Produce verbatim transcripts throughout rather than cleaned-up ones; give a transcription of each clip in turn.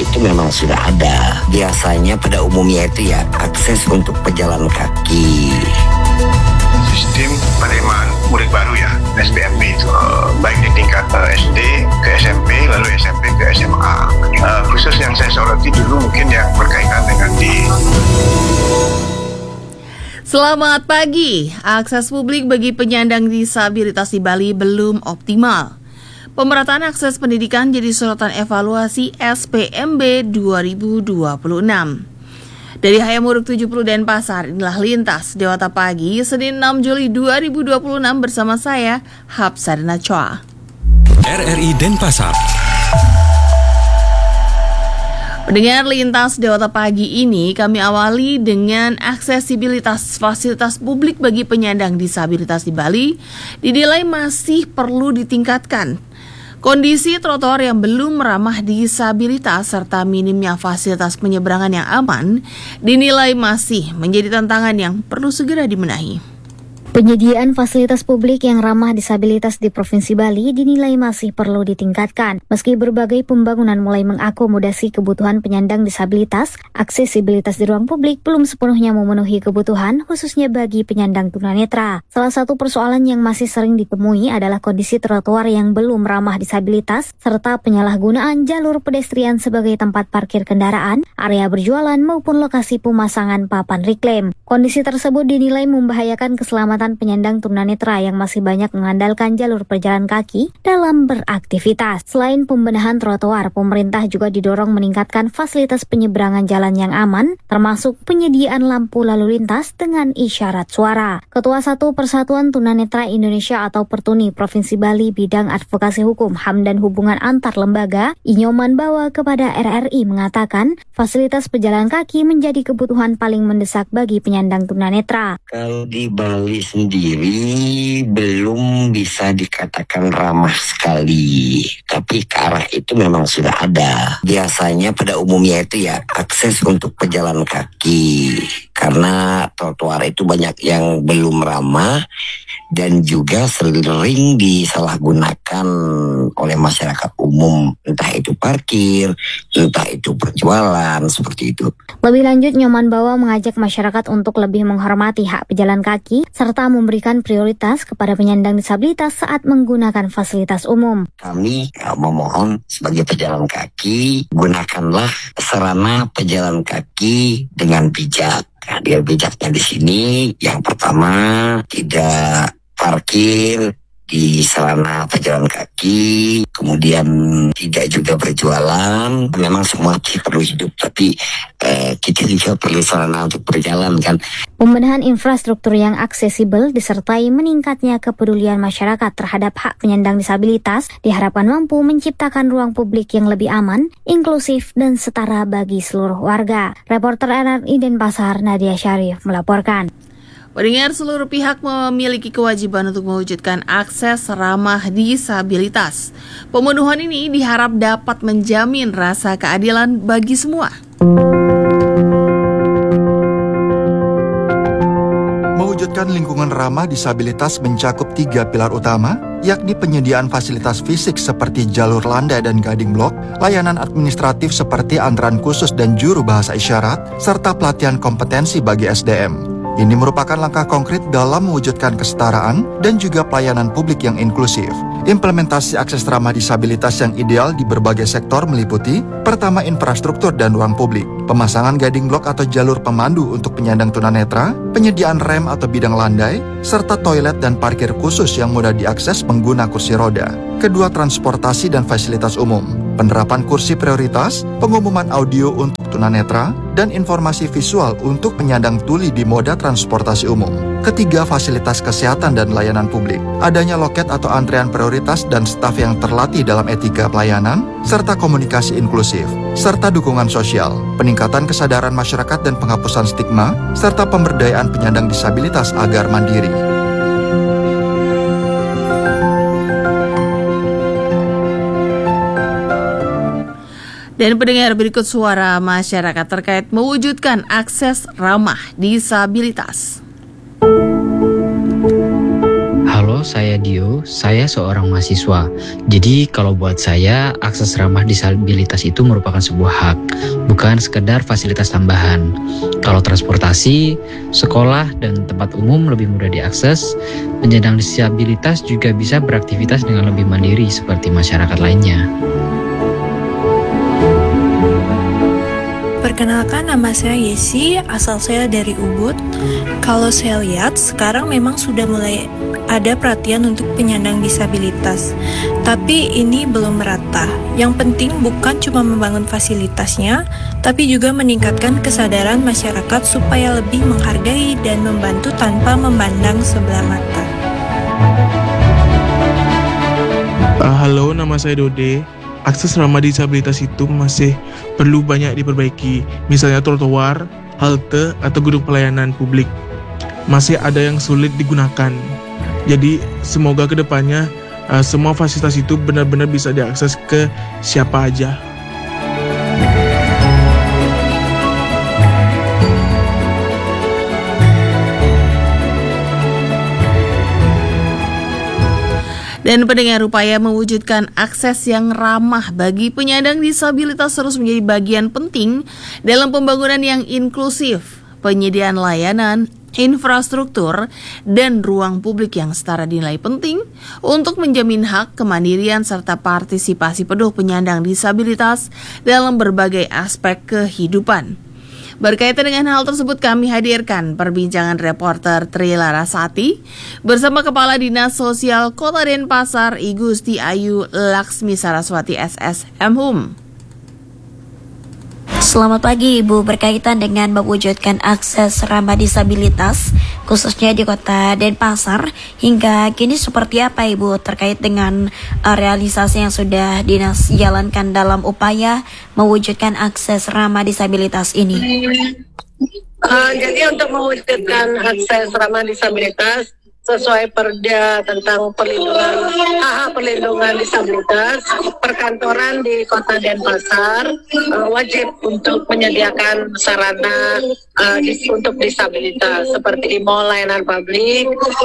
itu memang sudah ada. Biasanya pada umumnya itu ya akses untuk pejalan kaki. Sistem penerimaan murid baru ya, S B M B itu uh, baik di tingkat uh, S D ke S M P, lalu S M P ke S M A. Uh, khusus yang saya soroti dulu mungkin yang berkaitan dengan di Selamat pagi. Akses publik bagi penyandang disabilitas di Bali belum optimal. Pemerataan akses pendidikan jadi sorotan evaluasi S P M B dua ribu dua puluh enam. Dari Hayamuruk tujuh puluh Denpasar, inilah Lintas Dewata Pagi, Senin enam Juli dua ribu dua puluh enam bersama saya, Hapsarina Choa. R R I Denpasar. Pendengar Lintas Dewata Pagi ini kami awali dengan aksesibilitas fasilitas publik bagi penyandang disabilitas di Bali dinilai masih perlu ditingkatkan. Kondisi trotoar yang belum ramah disabilitas serta minimnya fasilitas penyeberangan yang aman dinilai masih menjadi tantangan yang perlu segera dibenahi. Penyediaan fasilitas publik yang ramah disabilitas di Provinsi Bali dinilai masih perlu ditingkatkan. Meski berbagai pembangunan mulai mengakomodasi kebutuhan penyandang disabilitas, aksesibilitas di ruang publik belum sepenuhnya memenuhi kebutuhan, khususnya bagi penyandang tunanetra. Salah satu persoalan yang masih sering ditemui adalah kondisi trotoar yang belum ramah disabilitas, serta penyalahgunaan jalur pedestrian sebagai tempat parkir kendaraan, area berjualan, maupun lokasi pemasangan papan reklam. Kondisi tersebut dinilai membahayakan keselamatan penyandang tunanetra yang masih banyak mengandalkan jalur pejalan kaki dalam beraktivitas. Selain pembenahan trotoar, pemerintah juga didorong meningkatkan fasilitas penyeberangan jalan yang aman, termasuk penyediaan lampu lalu lintas dengan isyarat suara. Ketua Satu Persatuan Tunanetra Indonesia atau Pertuni Provinsi Bali Bidang Advokasi Hukum, H A M dan Hubungan Antar Lembaga, Inyoman Bawa kepada R R I mengatakan, fasilitas pejalan kaki menjadi kebutuhan paling mendesak bagi penyandang tunanetra. Kalau di Bali sendiri belum bisa dikatakan ramah sekali, tapi ke arah itu memang sudah ada. Biasanya pada umumnya itu ya akses untuk pejalan kaki, karena trotoar itu banyak yang belum ramah dan juga sering disalahgunakan oleh masyarakat umum, entah itu parkir, entah itu perjualan, seperti itu. Lebih lanjut, Nyoman Bawa mengajak masyarakat untuk lebih menghormati hak pejalan kaki serta memberikan prioritas kepada penyandang disabilitas saat menggunakan fasilitas umum. Kami ya, memohon sebagai pejalan kaki, gunakanlah sarana pejalan kaki dengan bijak. Hadir bijaknya di sini, yang pertama tidak parkir di sarana pejalan kaki, kemudian tidak juga berjualan. Memang semua kita perlu hidup, tapi eh, kita juga perlu sarana untuk berjalan kan. Pembenahan infrastruktur yang aksesibel disertai meningkatnya kepedulian masyarakat terhadap hak penyandang disabilitas diharapkan mampu menciptakan ruang publik yang lebih aman, inklusif, dan setara bagi seluruh warga. Reporter R R I Denpasar, Nadia Syarif melaporkan. Pendengar, seluruh pihak memiliki kewajiban untuk mewujudkan akses ramah disabilitas. Pemenuhan ini diharap dapat menjamin rasa keadilan bagi semua. Mewujudkan lingkungan ramah disabilitas mencakup tiga pilar utama, yakni penyediaan fasilitas fisik seperti jalur landai dan guiding block, layanan administratif seperti antrean khusus dan juru bahasa isyarat, serta pelatihan kompetensi bagi S D M. Ini merupakan langkah konkret dalam mewujudkan kesetaraan dan juga pelayanan publik yang inklusif. Implementasi akses ramah disabilitas yang ideal di berbagai sektor meliputi: pertama, infrastruktur dan ruang publik, pemasangan guiding block atau jalur pemandu untuk penyandang tunanetra, penyediaan rem atau bidang landai, serta toilet dan parkir khusus yang mudah diakses pengguna kursi roda. Kedua, transportasi dan fasilitas umum, penerapan kursi prioritas, pengumuman audio untuk tunanetra, dan informasi visual untuk penyandang tuli di moda transportasi umum. Ketiga, fasilitas kesehatan dan layanan publik, adanya loket atau antrean prioritas dan staf yang terlatih dalam etika pelayanan, serta komunikasi inklusif, serta dukungan sosial, peningkatan kesadaran masyarakat dan penghapusan stigma, serta pemberdayaan penyandang disabilitas agar mandiri. Dan pendengar, berikut suara masyarakat terkait mewujudkan akses ramah disabilitas. Halo, Halo, saya Dio. Saya seorang mahasiswa. Jadi kalau buat saya, akses ramah disabilitas itu merupakan sebuah hak, bukan sekedar fasilitas tambahan. Kalau transportasi, sekolah, dan tempat umum lebih mudah diakses, penyandang disabilitas juga bisa beraktivitas dengan lebih mandiri seperti masyarakat lainnya. Perkenalkan, nama saya Yesi, asal saya dari Ubud. Kalau saya lihat, sekarang memang sudah mulai ada perhatian untuk penyandang disabilitas. Tapi ini belum merata. Yang penting bukan cuma membangun fasilitasnya, tapi juga meningkatkan kesadaran masyarakat supaya lebih menghargai dan membantu tanpa memandang sebelah mata. Uh, halo, nama saya Dode. Akses ramah disabilitas itu masih perlu banyak diperbaiki, misalnya trotoar, halte, atau gedung pelayanan publik. Masih ada yang sulit digunakan. Jadi semoga kedepannya uh, semua fasilitas itu benar-benar bisa diakses ke siapa aja. Dan pendengar, upaya mewujudkan akses yang ramah bagi penyandang disabilitas terus menjadi bagian penting dalam pembangunan yang inklusif, penyediaan layanan, infrastruktur, dan ruang publik yang setara dinilai penting untuk menjamin hak, kemandirian, serta partisipasi penuh penyandang disabilitas dalam berbagai aspek kehidupan. Berkaitan dengan hal tersebut, kami hadirkan perbincangan reporter Tri Larasati bersama Kepala Dinas Sosial Kota Denpasar, I Gusti Ayu Laksmi Saraswati S S M Hum. Selamat pagi Ibu, berkaitan dengan mewujudkan akses ramah disabilitas khususnya di Kota Denpasar, hingga kini seperti apa Ibu terkait dengan uh, realisasi yang sudah Dinas jalankan dalam upaya mewujudkan akses ramah disabilitas ini? Uh, jadi untuk mewujudkan akses ramah disabilitas sesuai Perda tentang perlindungan hak perlindungan disabilitas, perkantoran di Kota Denpasar uh, wajib untuk menyediakan sarana uh, dis, untuk disabilitas seperti di mall layanan publik,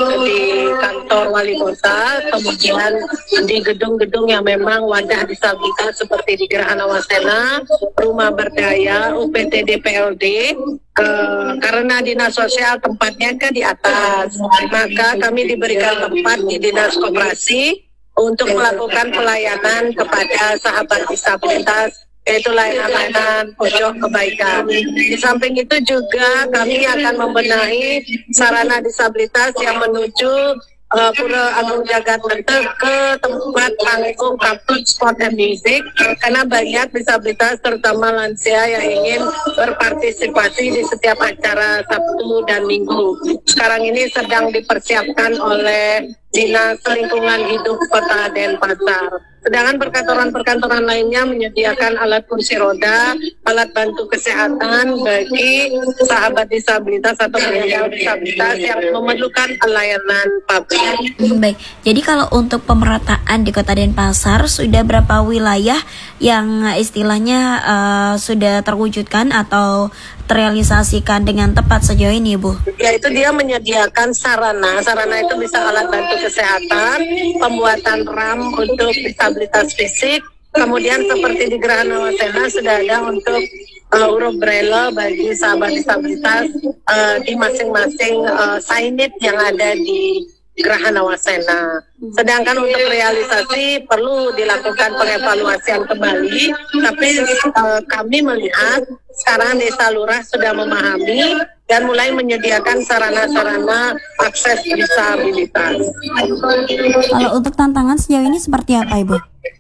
di kantor wali kota, kemudian di gedung-gedung yang memang wadah disabilitas seperti di Geraha Nawasena, Rumah Berdaya, U P T D P L D. Uh, karena dinas sosial tempatnya kan di atas, maka kami diberikan tempat di dinas koperasi untuk melakukan pelayanan kepada sahabat disabilitas, yaitu layanan-layanan pojok kebaikan. Di samping itu juga kami akan membenahi sarana disabilitas yang menuju Uh, Pura Agung Jagatmenter ke tempat panggung Kaput Sport and Music, karena banyak disabilitas terutama lansia yang ingin berpartisipasi di setiap acara Sabtu dan Minggu. Sekarang ini sedang dipersiapkan oleh Dinas Lingkungan Hidup Kota Denpasar. Sedangkan perkantoran-perkantoran lainnya menyediakan alat kursi roda, alat bantu kesehatan bagi sahabat disabilitas atau penyandang disabilitas yang memerlukan layanan publik. Hmm, baik, jadi kalau untuk pemerataan di Kota Denpasar, sudah berapa wilayah yang istilahnya uh, sudah terwujudkan atau terrealisasikan dengan tepat sejauh ini, Bu? Yaitu dia menyediakan sarana, sarana itu bisa alat bantu kesehatan, pembuatan ram untuk disabilitas fisik, kemudian seperti di Geraha Nawasena sudah ada untuk uh, huruf braille bagi sahabat disabilitas uh, di masing-masing uh, signage yang ada di Geraha Nawasena. Sedangkan untuk realisasi perlu dilakukan pengevaluasian kembali, tapi uh, kami melihat sekarang Desa Lurah sudah memahami dan mulai menyediakan sarana-sarana akses disabilitas. Kalau untuk tantangan sejauh ini seperti apa, Ibu?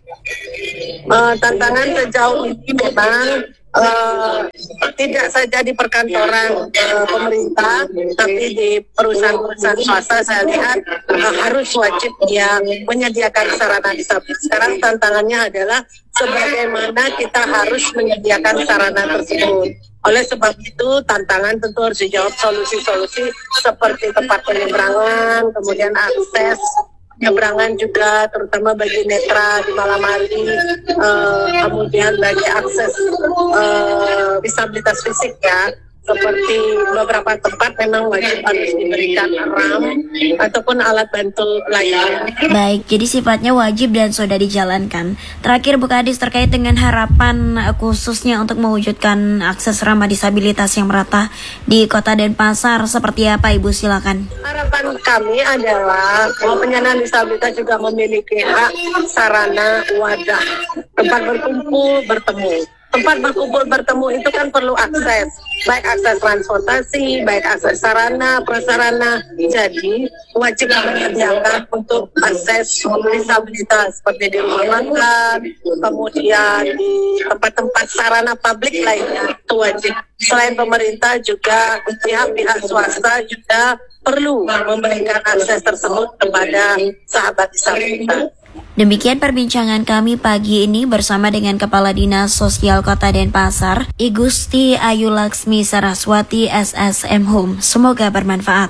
Uh, tantangan sejauh ini memang Uh, tidak saja di perkantoran uh, pemerintah, tapi di perusahaan-perusahaan swasta saya lihat uh, harus wajib dia menyediakan sarana disabilitas. Sekarang tantangannya adalah sebagaimana kita harus menyediakan sarana tersebut. Oleh sebab itu tantangan tentu harus dijawab solusi-solusi seperti tempat penyeberangan, kemudian akses penyeberangan juga terutama bagi netra di malam hari, uh, kemudian bagi akses uh, disabilitas fisik ya, seperti beberapa tempat memang wajib harus diberikan RAM ataupun alat bantu lainnya. Baik, jadi sifatnya wajib dan sudah dijalankan. Terakhir Bu Kadis, terkait dengan harapan khususnya untuk mewujudkan akses ramah disabilitas yang merata di Kota Denpasar, seperti apa Ibu? Silakan. Harapan kami adalah bahwa penyandang disabilitas juga memiliki hak, sarana, wadah, tempat berkumpul, bertemu. Tempat berkumpul bertemu itu kan perlu akses, baik akses transportasi, baik akses sarana, prasarana. Jadi wajib menyediakan untuk akses disabilitas seperti di rumah makan, kemudian di tempat-tempat sarana publik lainnya, itu wajib. Selain pemerintah juga pihak-pihak swasta juga perlu memberikan akses tersebut kepada sahabat disabilitas. Demikian perbincangan kami pagi ini bersama dengan Kepala Dinas Sosial Kota Denpasar, I Gusti Ayu Laksmi Saraswati S S M Home. Semoga bermanfaat.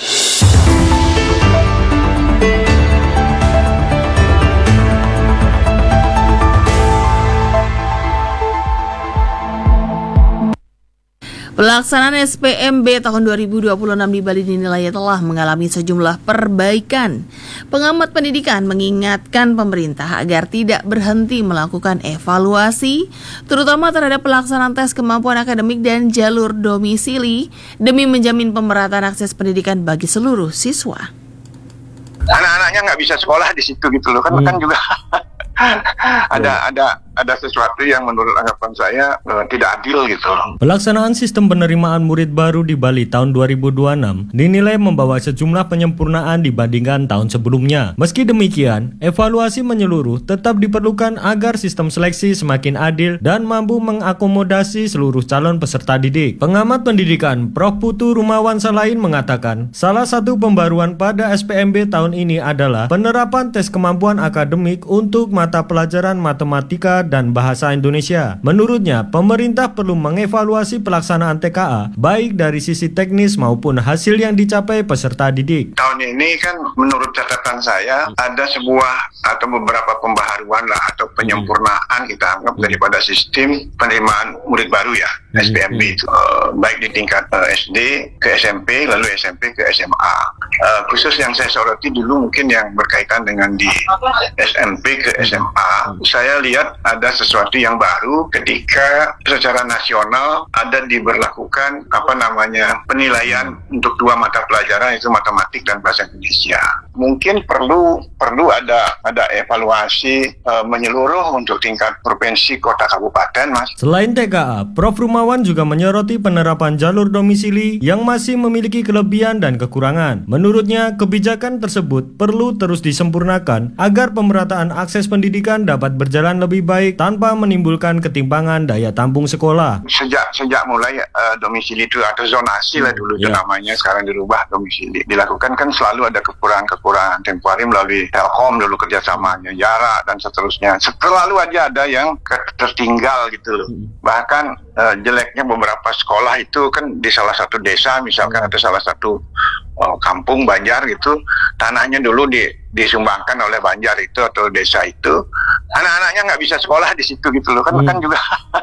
Pelaksanaan S P M B tahun dua ribu dua puluh enam di Bali dinilai telah mengalami sejumlah perbaikan. Pengamat pendidikan mengingatkan pemerintah agar tidak berhenti melakukan evaluasi, terutama terhadap pelaksanaan tes kemampuan akademik dan jalur domisili demi menjamin pemerataan akses pendidikan bagi seluruh siswa. Anak-anaknya nggak bisa sekolah di situ gitu loh, kan hmm. kan juga ada ada ada sesuatu yang menurut anggapan saya uh, tidak adil gitu. Pelaksanaan sistem penerimaan murid baru di Bali tahun dua ribu dua puluh enam dinilai membawa sejumlah penyempurnaan dibandingkan tahun sebelumnya. Meski demikian, evaluasi menyeluruh tetap diperlukan agar sistem seleksi semakin adil dan mampu mengakomodasi seluruh calon peserta didik. Pengamat pendidikan Profesor Putu Rumawan Salain mengatakan, salah satu pembaruan pada S P M B tahun ini adalah penerapan tes kemampuan akademik untuk mata pelajaran matematika dan bahasa Indonesia. Menurutnya, pemerintah perlu mengevaluasi pelaksanaan T K A baik dari sisi teknis maupun hasil yang dicapai peserta didik. Tahun ini kan menurut catatan saya ada sebuah atau beberapa pembaharuan lah atau penyempurnaan kita anggap daripada sistem penerimaan murid baru ya, S P M B itu uh, baik di tingkat uh, S D ke S M P lalu S M P ke S M A. Uh, khusus yang saya soroti dulu mungkin yang berkaitan dengan di S M P ke S M A, saya lihat ada sesuatu yang baru ketika secara nasional ada diberlakukan apa namanya penilaian untuk dua mata pelajaran, yaitu matematik dan bahasa Indonesia. Mungkin perlu perlu ada ada evaluasi uh, menyeluruh untuk tingkat provinsi, kota, kabupaten, Mas. Selain T K A, Profesor Rumawan juga menyoroti penerapan jalur domisili yang masih memiliki kelebihan dan kekurangan. Menurutnya, kebijakan tersebut perlu terus disempurnakan agar pemerataan akses pendidikan dapat berjalan lebih baik tanpa menimbulkan ketimpangan daya tampung sekolah. Sejak sejak mulai uh, domisili itu atau zonasi lah dulu itu yeah. namanya, sekarang dirubah domisili. Dilakukan kan selalu ada kekurangan-kekurangan temporer melalui Telkom dulu kerjasamanya, jarak dan seterusnya. Selalu aja ada yang tertinggal gitu loh. Bahkan uh, jeleknya beberapa sekolah itu kan di salah satu desa, misalkan ada salah satu uh, kampung Banjar gitu, tanahnya dulu di, disumbangkan oleh Banjar itu atau desa itu, anak-anaknya nggak bisa sekolah di situ gitu loh, kan hmm. kan juga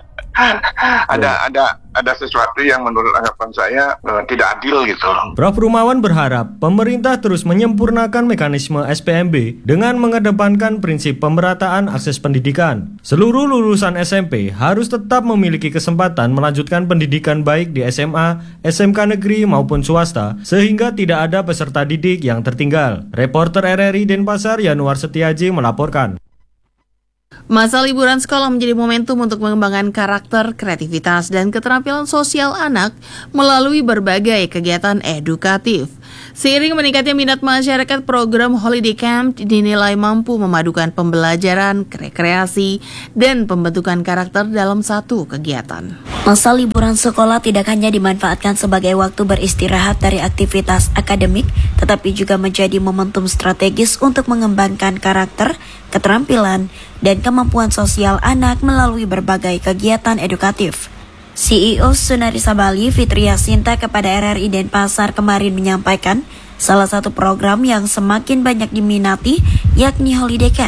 ada ada ada sesuatu yang menurut anggapan saya uh, tidak adil gitu. Profesor Rumawan berharap pemerintah terus menyempurnakan mekanisme S P M B dengan mengedepankan prinsip pemerataan akses pendidikan. Seluruh lulusan S M P harus tetap memiliki kesempatan melanjutkan pendidikan baik di S M A, S M K negeri maupun swasta, sehingga tidak ada peserta didik yang tertinggal. Reporter R R I Denpasar Yanuar Setiaji melaporkan. Masa liburan sekolah menjadi momentum untuk mengembangkan karakter, kreativitas, dan keterampilan sosial anak melalui berbagai kegiatan edukatif. Seiring meningkatnya minat masyarakat, program Holiday Camp dinilai mampu memadukan pembelajaran, rekreasi, dan pembentukan karakter dalam satu kegiatan. Masa liburan sekolah tidak hanya dimanfaatkan sebagai waktu beristirahat dari aktivitas akademik, tetapi juga menjadi momentum strategis untuk mengembangkan karakter, keterampilan, dan kemampuan sosial anak melalui berbagai kegiatan edukatif. C E O Sunarisa Bali, Fitri Yasinta, kepada R R I Denpasar kemarin menyampaikan salah satu program yang semakin banyak diminati yakni Holiday Camp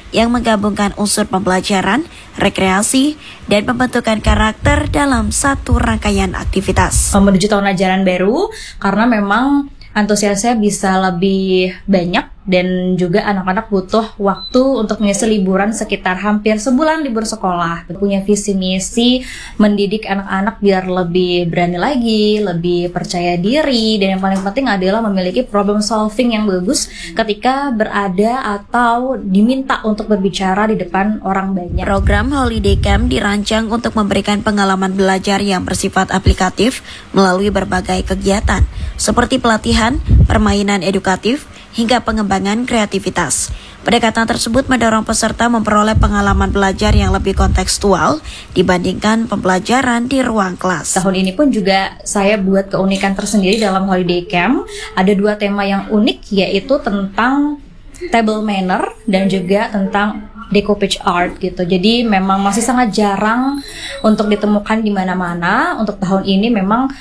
yang menggabungkan unsur pembelajaran, rekreasi, dan pembentukan karakter dalam satu rangkaian aktivitas. Menuju tahun ajaran baru, karena memang antusiasnya bisa lebih banyak dan juga anak-anak butuh waktu untuk mengisi liburan sekitar hampir sebulan libur sekolah. Punya visi misi mendidik anak-anak biar lebih berani lagi, lebih percaya diri, dan yang paling penting adalah memiliki problem solving yang bagus ketika berada atau diminta untuk berbicara di depan orang banyak. Program Holiday Camp dirancang untuk memberikan pengalaman belajar yang bersifat aplikatif melalui berbagai kegiatan seperti pelatihan, permainan edukatif, hingga pengembangan kreativitas. Pendekatan tersebut mendorong peserta memperoleh pengalaman belajar yang lebih kontekstual dibandingkan pembelajaran di ruang kelas. Tahun ini pun juga saya buat keunikan tersendiri dalam Holiday Camp. Ada dua tema yang unik, yaitu tentang table manner dan juga tentang decoupage art gitu. Jadi memang masih sangat jarang untuk ditemukan di mana-mana. Untuk tahun ini memang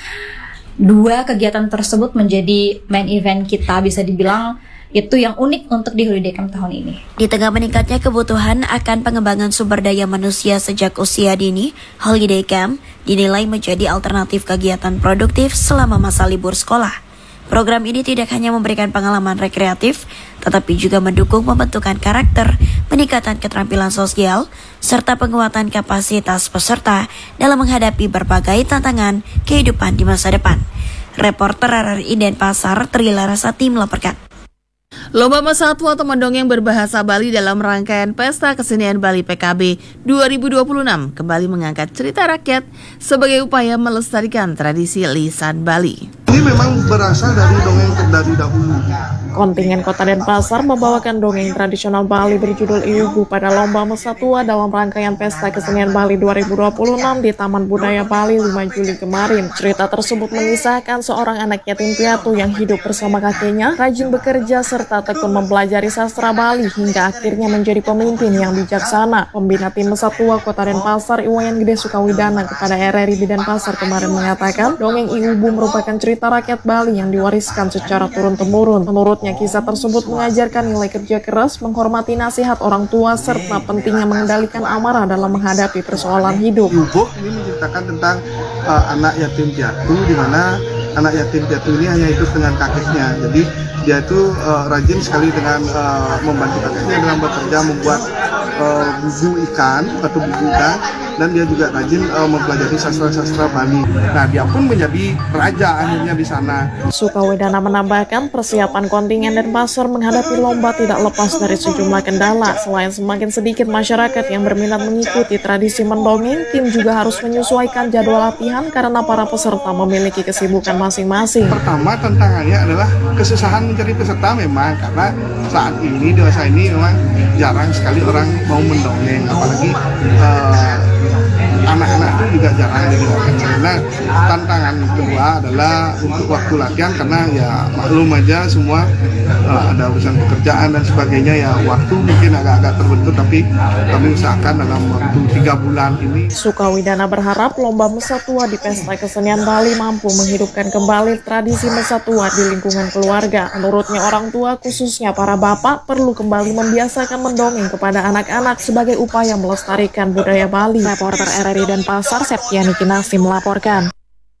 dua kegiatan tersebut menjadi main event kita, bisa dibilang itu yang unik untuk di Holiday Camp tahun ini. Di tengah meningkatnya kebutuhan akan pengembangan sumber daya manusia sejak usia dini, Holiday Camp dinilai menjadi alternatif kegiatan produktif selama masa libur sekolah. Program ini tidak hanya memberikan pengalaman rekreatif, tetapi juga mendukung pembentukan karakter, peningkatan keterampilan sosial, serta penguatan kapasitas peserta dalam menghadapi berbagai tantangan kehidupan di masa depan. Reporter R R I Denpasar, Tri Larasati melaporkan. Lomba Mesatwa atau mendongeng berbahasa Bali dalam rangkaian Pesta Kesenian Bali P K B dua ribu dua puluh enam kembali mengangkat cerita rakyat sebagai upaya melestarikan tradisi lisan Bali. Ini memang berasal dari dongeng dari dahulu. Kontingen Kota Denpasar membawakan dongeng tradisional Bali berjudul Iubu pada Lomba Mesatwa dalam rangkaian Pesta Kesenian Bali dua ribu dua puluh enam di Taman Budaya Bali lima Juli kemarin. Cerita tersebut mengisahkan seorang anak yatim piatu yang hidup bersama kakeknya, rajin bekerja serta tekun mempelajari sastra Bali hingga akhirnya menjadi pemimpin yang bijaksana. Pembina tim Mesatwa Kota Denpasar, Iwayan Gede Sukawidana, kepada R R I di Denpasar kemarin mengatakan dongeng Iubu merupakan cerita rakyat Bali yang diwariskan secara turun-temurun. Menurutnya, kisah tersebut mengajarkan nilai kerja keras, menghormati nasihat orang tua, serta pentingnya mengendalikan amarah dalam menghadapi persoalan hidup. Iubu ini menceritakan tentang uh, anak yatim piatu, di mana anak yatim piatu ini hanya hidup dengan kakeknya. Jadi dia itu uh, rajin sekali dengan uh, membantu kakeknya dalam bekerja membuat uh, bubu ikan atau bubu ikan, dan dia juga rajin uh, mempelajari sastra-sastra Bali. Nah, dia pun menjadi raja akhirnya di sana. Sukawidana menambahkan persiapan kontingen Denpasar menghadapi lomba tidak lepas dari sejumlah kendala. Selain semakin sedikit masyarakat yang berminat mengikuti tradisi mendongeng, tim juga harus menyesuaikan jadwal latihan karena para peserta memiliki kesibukan masing-masing. Pertama, tantangannya adalah kesusahan mencari peserta memang, karena saat ini dewasa ini memang jarang sekali orang mau mendongeng, apalagi uh, anak-anak itu juga jarang didengarkan. Karena tantangan kedua adalah untuk waktu latihan, karena ya maklum aja semua uh, ada urusan pekerjaan dan sebagainya, ya waktu mungkin agak-agak terbentur, tapi kami usahakan dalam waktu tiga bulan ini. Sukawidana berharap lomba Mesatwa di Pesta Kesenian Bali mampu menghidupkan kembali tradisi Mesatwa di lingkungan keluarga. Menurutnya, orang tua khususnya para bapak perlu kembali membiasakan mendongeng kepada anak-anak sebagai upaya melestarikan budaya Bali. Reporter R R I Denpasar, Septiani Kinasi melaporkan.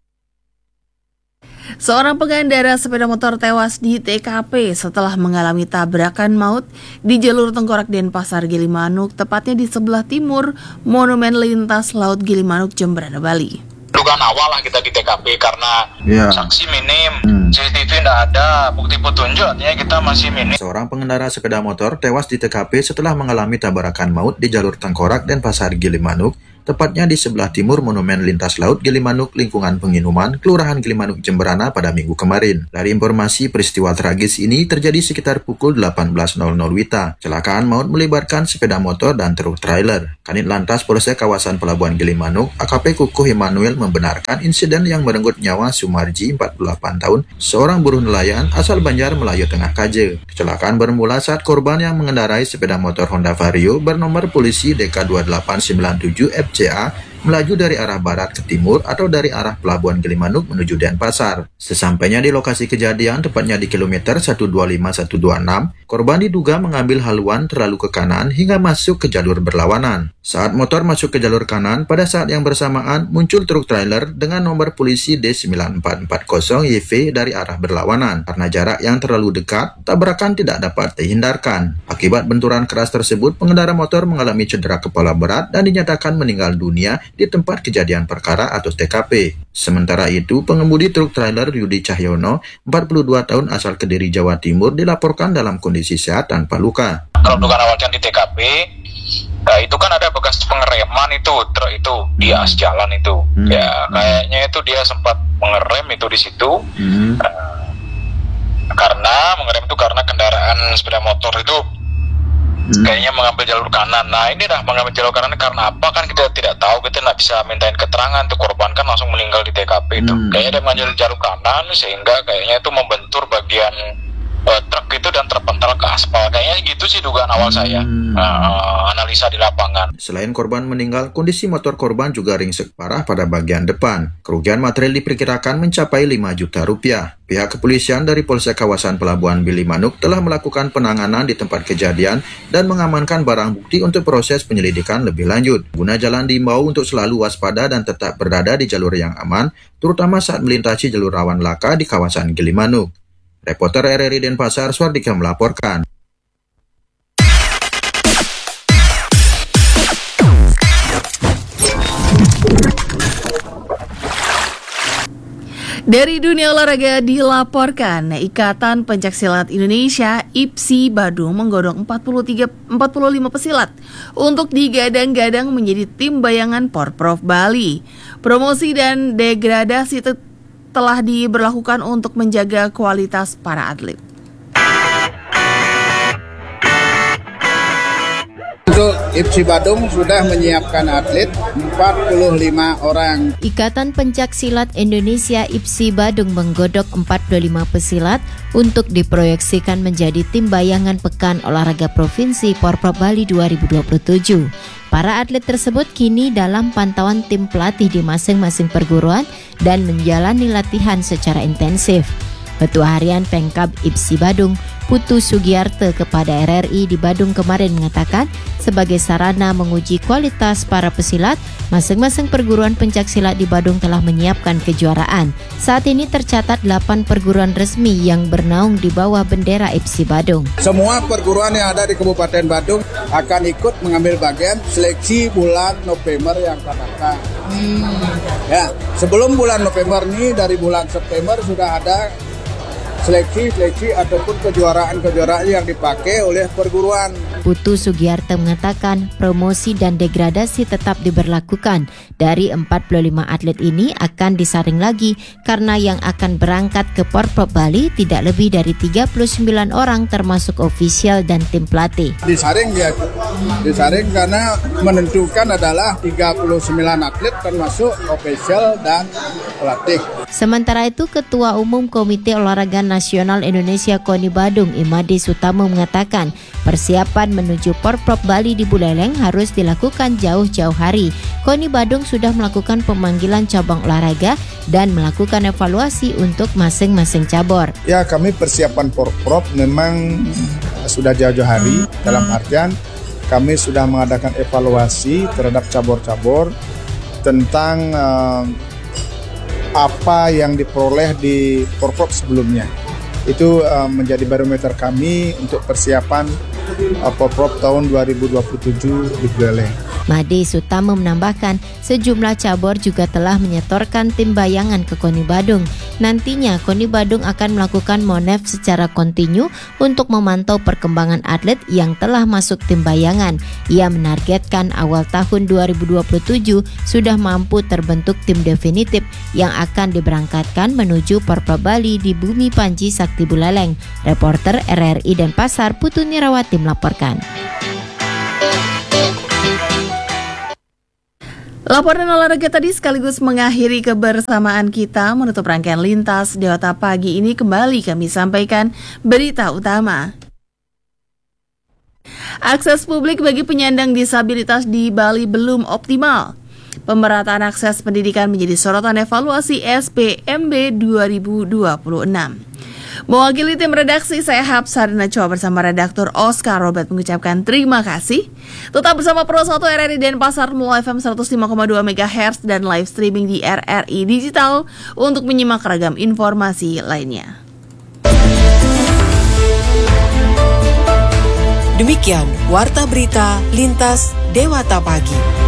Seorang pengendara sepeda motor tewas di T K P setelah mengalami tabrakan maut di jalur Tengkorak Denpasar Gilimanuk, tepatnya di sebelah timur Monumen Lintas Laut Gilimanuk, Jemberana, Bali. Dugaan awal lah kita di T K P karena ya. Saksi minim, hmm. C C T V tidak ada, bukti petunjuk artinya kita masih minim. Seorang pengendara sepeda motor tewas di T K P setelah mengalami tabrakan maut di jalur Tengkorak Denpasar Gilimanuk, tepatnya di sebelah timur Monumen Lintas Laut Gilimanuk, lingkungan Penginuman, Kelurahan Gilimanuk, Jemberana pada minggu kemarin. Dari informasi, peristiwa tragis ini terjadi sekitar pukul delapan belas nol nol Wita. Kecelakaan maut melibatkan sepeda motor dan truk trailer. Kanit Lantas Polsek Kawasan Pelabuhan Gilimanuk, A K P Kukuh Immanuel, membenarkan insiden yang merenggut nyawa Sumarji, empat puluh delapan tahun, seorang buruh nelayan asal Banjar Melayu Tengah Kaje. Kecelakaan bermula saat korban yang mengendarai sepeda motor Honda Vario bernomor polisi D K dua delapan sembilan tujuh F C A melaju dari arah barat ke timur atau dari arah Pelabuhan Gilimanuk menuju Denpasar. Sesampainya di lokasi kejadian, tepatnya di kilometer seratus dua puluh lima seratus dua puluh enam, korban diduga mengambil haluan terlalu ke kanan hingga masuk ke jalur berlawanan. Saat motor masuk ke jalur kanan, pada saat yang bersamaan muncul truk trailer dengan nomor polisi D sembilan empat empat nol Y V dari arah berlawanan. Karena jarak yang terlalu dekat, tabrakan tidak dapat dihindarkan. Akibat benturan keras tersebut, pengendara motor mengalami cedera kepala berat dan dinyatakan meninggal dunia di tempat kejadian perkara atau T K P. Sementara itu, pengemudi truk trailer Yudi Cahyono, empat puluh dua tahun asal Kediri, Jawa Timur, dilaporkan dalam kondisi sehat tanpa luka. Kalau dugaan awalnya di T K P, nah itu kan ada bekas pengereman itu, truk itu di as jalan itu. Hmm. Ya, kayaknya itu dia sempat mengerem itu di situ. Hmm. Uh, karena mengerem itu karena kendaraan sepeda motor itu Hmm. kayaknya mengambil jalur kanan. Nah ini dah mengambil jalur kanan karena apa kan kita tidak tahu, kita tidak bisa mintain keterangan. Tuh korban kan langsung meninggal di T K P itu. Hmm. Kayaknya dia mengambil jalur kanan sehingga kayaknya itu membentur bagian uh, truk itu dan terpental ke aspal. Kayaknya gitu sih dugaan awal saya. Hmm. Uh, analisa di lapangan. Selain korban meninggal, kondisi motor korban juga ringsek parah pada bagian depan. Kerugian material diperkirakan mencapai lima juta rupiah. Pihak kepolisian dari Polsek kawasan Pelabuhan Gilimanuk telah melakukan penanganan di tempat kejadian dan mengamankan barang bukti untuk proses penyelidikan lebih lanjut. Pengguna jalan diimbau untuk selalu waspada dan tetap berada di jalur yang aman, terutama saat melintasi jalur rawan laka di kawasan Gilimanuk. Reporter R R I Denpasar, Swardika melaporkan. Dari dunia olahraga dilaporkan, Ikatan Pencaksilat Indonesia I P S I Badung menggodok empat puluh tiga, empat puluh lima pesilat untuk digadang-gadang menjadi tim bayangan Porprov Bali. Promosi dan degradasi te- telah diberlakukan untuk menjaga kualitas para atlet. Untuk I P S I Badung sudah menyiapkan atlet empat puluh lima orang. Ikatan Pencaksilat Indonesia I P S I Badung menggodok empat puluh lima pesilat untuk diproyeksikan menjadi tim bayangan Pekan Olahraga Provinsi Porprov Bali dua ribu dua puluh tujuh. Para atlet tersebut kini dalam pantauan tim pelatih di masing-masing perguruan dan menjalani latihan secara intensif. Ketua Harian Pengkab I P S I Badung, Putu Sugiarte, kepada R R I di Badung kemarin mengatakan sebagai sarana menguji kualitas para pesilat, masing-masing perguruan pencaksilat di Badung telah menyiapkan kejuaraan. Saat ini tercatat delapan perguruan resmi yang bernaung di bawah bendera I P S I Badung. Semua perguruan yang ada di Kabupaten Badung akan ikut mengambil bagian seleksi bulan November yang akan datang. Hmm. Ya, sebelum bulan November ini, dari bulan September sudah ada seleksi-seleksi ataupun kejuaraan-kejuaraan yang dipakai oleh perguruan. Putu Sugiarte mengatakan promosi dan degradasi tetap diberlakukan. Dari empat puluh lima atlet ini akan disaring lagi karena yang akan berangkat ke Porprov Bali tidak lebih dari tiga puluh sembilan orang termasuk ofisial dan tim pelatih. Disaring ya, disaring karena menentukan adalah tiga puluh sembilan atlet termasuk ofisial dan pelatih. Sementara itu, Ketua Umum Komite Olahraga Nasional Indonesia KONI Badung, Imade Sutamo, mengatakan persiapan menuju Porprov Bali di Buleleng harus dilakukan jauh-jauh hari. KONI Badung sudah melakukan pemanggilan cabang olahraga dan melakukan evaluasi untuk masing-masing cabur. Ya, kami persiapan Porprov memang sudah jauh-jauh hari, dalam artian kami sudah mengadakan evaluasi terhadap cabur-cabur tentang uh, apa yang diperoleh di Porprov sebelumnya. Itu uh, menjadi barometer kami untuk persiapan uh, Porprov tahun dua ribu dua puluh tujuh di Buleleng. Made Sutamo menambahkan sejumlah cabur juga telah menyetorkan tim bayangan ke KONI Badung. Nantinya KONI Badung akan melakukan monef secara kontinu untuk memantau perkembangan atlet yang telah masuk tim bayangan. Ia menargetkan awal tahun dua ribu dua puluh tujuh sudah mampu terbentuk tim definitif yang akan diberangkatkan menuju Porprov Bali di Bumi Panji Sakti Buleleng. Reporter R R I Denpasar, Putu Nirawati melaporkan. Laporan olahraga tadi sekaligus mengakhiri kebersamaan kita menutup rangkaian Lintas Dewata pagi ini. Kembali kami sampaikan berita utama. Akses publik bagi penyandang disabilitas di Bali belum optimal. Pemerataan akses pendidikan menjadi sorotan evaluasi S B M B dua ribu dua puluh enam. Mewakili tim redaksi, saya Hapsarina Choa bersama redaktur Oscar Robert mengucapkan terima kasih. Tetap bersama Pro satu R R I Denpasar melalui F M seratus lima koma dua megahertz dan live streaming di R R I Digital untuk menyimak ragam informasi lainnya. Demikian Warta Berita Lintas Dewata Pagi.